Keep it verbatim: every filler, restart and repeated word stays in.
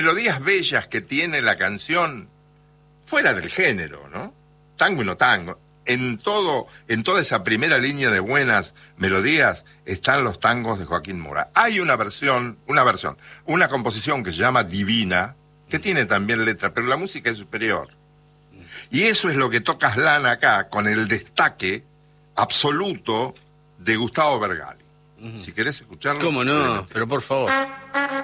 melodías bellas que tiene la canción, fuera del género, ¿no? Tango y no tango. En todo, en toda esa primera línea de buenas melodías están los tangos de Joaquín Mora. Hay una versión, una versión, una composición que se llama Divina, que tiene también letra, pero la música es superior. Y eso es lo que toca Aslan acá, con el destaque absoluto de Gustavo Bergali. Uh-huh. Si querés escucharlo. ¿Cómo no? Pero por favor.